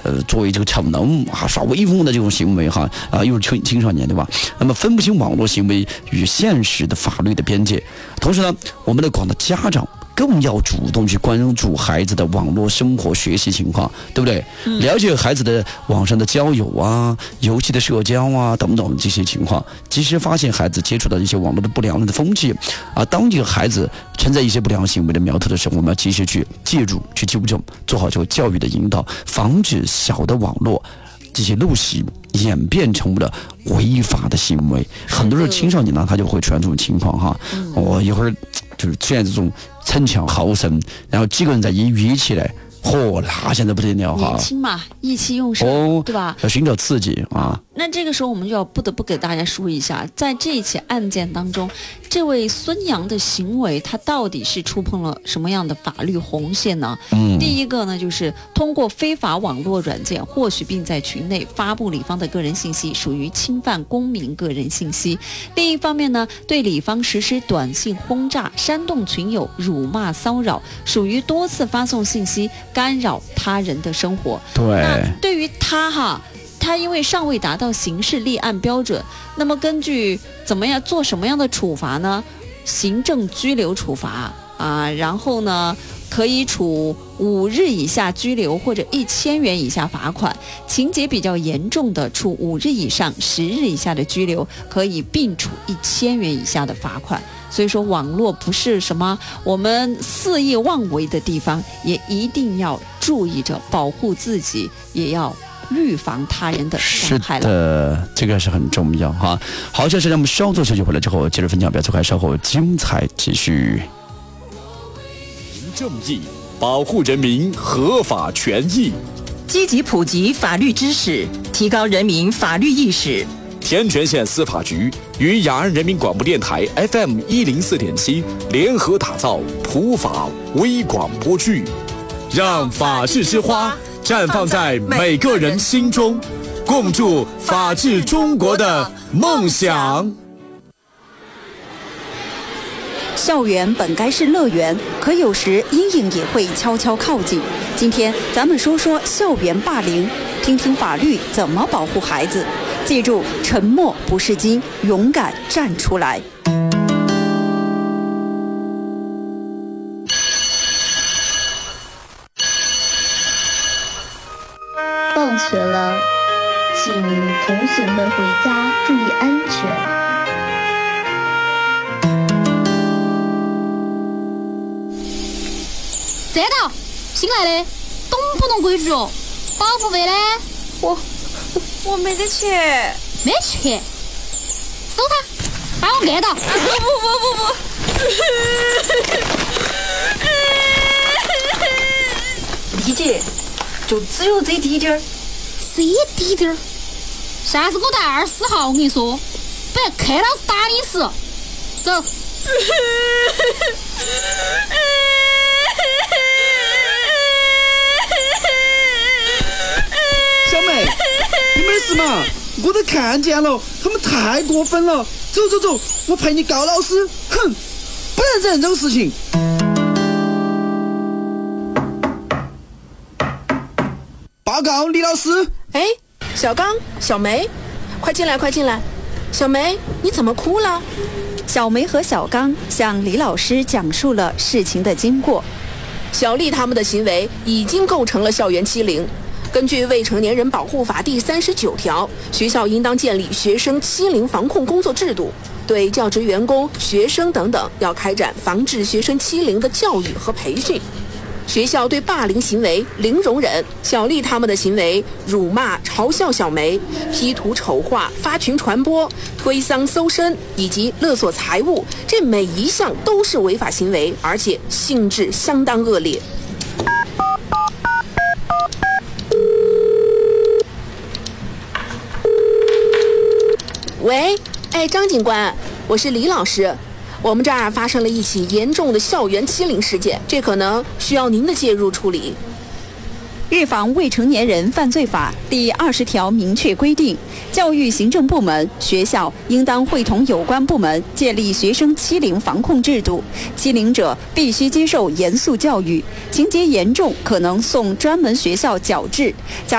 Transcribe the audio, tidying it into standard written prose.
作为这个逞能耍威风的这种行为又是青少年，对吧？那么分不清网络行为与现实的法律的边界，同时呢，我们的广大家长更要主动去关注孩子的网络生活学习情况，对不对？了解孩子的网上的交友游戏的社交等等这些情况，及时发现孩子接触到一些网络的不良的风气当这个孩子存在一些不良行为的苗头的时候，我们要及时去介入、去纠正，做好这个教育的引导，防止小的网络这些陋习演变成了违法的行为。很多时候青少年呢，他就会出现这种情况我一会儿就是出现这种逞强好胜，然后几个人在一约起来，那现在不得了年轻嘛，意气用事，对吧？ 要寻找刺激那这个时候我们就要不得不给大家说一下，在这一起案件当中，这位孙杨的行为，他到底是触碰了什么样的法律红线呢？第一个呢，就是通过非法网络软件获取并在群内发布李芳的个人信息，属于侵犯公民个人信息。另一方面呢，对李芳实施短信轰炸、煽动群友、辱骂骚扰，属于多次发送信息干扰他人的生活。 对， 那对于他因为尚未达到刑事立案标准，那么根据做什么样的处罚呢？行政拘留处罚然后呢可以处5日以下拘留或者1000元以下罚款，情节比较严重的处5日以上10日以下的拘留，可以并处1000元以下的罚款。所以说网络不是什么我们肆意妄为的地方，也一定要注意着保护自己，也要预防他人的伤害了。 是的，这个是很重要好，这是让我们稍作休息回来之后接着分享，不要走开，稍后精彩继续。 正义，保护人民合法权益， 积极普及法律知识，提高人民法律意识。 天全县司法局与雅安人民广播电台 FM104.7 联合打造普法微广播剧，让法治之花绽放在每个人心中，共筑法治中国的梦想。 校园本该是乐园，可有时阴影也会悄悄靠近。今天咱们说说校园霸凌，听听法律怎么保护孩子。记住，沉默不是金，勇敢站出来。 放学了，请同学们回家注意安全。 站到，新来的，懂不懂规矩哦？保护费呢？ 我没得钱。 没钱？收他，把我按到。 不。 理解，就只有这滴点儿。 这滴点儿？下次给我带24号，我跟你说，不然看老师打你死。走。 小妹，你没事嘛？我都看见了，他们太过分了。走，我陪你告老师。哼，不能忍这种事情。报告李老师。 哎，小刚、小梅，快进来！小梅，你怎么哭了？ 小梅和小刚向李老师讲述了事情的经过。 小丽他们的行为已经构成了校园欺凌。根据《未成年人保护法》第39条，学校应当建立学生欺凌防控工作制度，对教职员工、学生等等要开展防治学生欺凌的教育和培训。学校对霸凌行为零容忍，小丽他们的行为辱骂、嘲笑小梅、P 图丑化、发群传播、推搡搜身以及勒索财物，这每一项都是违法行为，而且性质相当恶劣。喂，张警官，我是李老师。我们这儿发生了一起严重的校园欺凌事件，这可能需要您的介入处理。 预防未成年人犯罪法第20条明确规定，教育行政部门、学校应当会同有关部门建立学生欺凌防控制度，欺凌者必须接受严肃教育，情节严重可能送专门学校矫治。